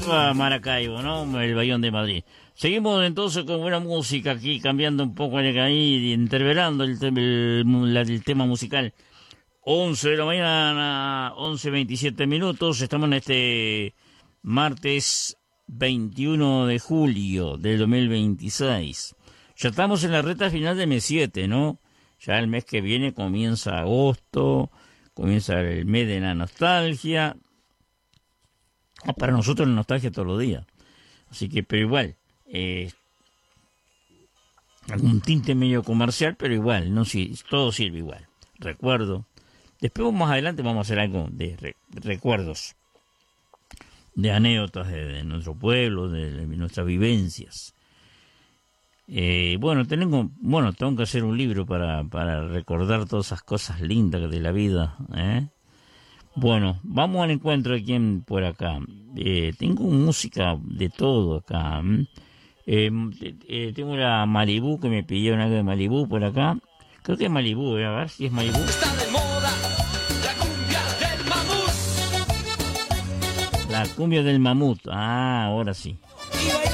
Maracaibo, ¿no? El Bayón de Madrid. Seguimos entonces con buena música aquí, cambiando un poco ahí, intervelando el tema musical. 11 de la mañana, 11:27 minutos. Estamos en este martes 21 de julio del 2026. Ya estamos en la recta final de mes 7, ¿no? Ya el mes que viene comienza agosto, comienza el mes de la nostalgia. Para nosotros la nostalgia todos los días. Así que, pero igual, algún tinte medio comercial, pero igual, no, todo sirve igual. Recuerdo. Después más adelante vamos a hacer algo de recuerdos, de anécdotas de nuestro pueblo, de nuestras vivencias. Tengo que hacer un libro para recordar todas esas cosas lindas de la vida, ¿eh? Bueno, vamos al encuentro de quien por acá. Tengo música de todo acá. Tengo la Malibú, que me pidieron algo de Malibú por acá. Creo que es Malibú, a ver si es Malibú. Está de moda la cumbia del mamut. La cumbia del mamut. Ah, ahora sí.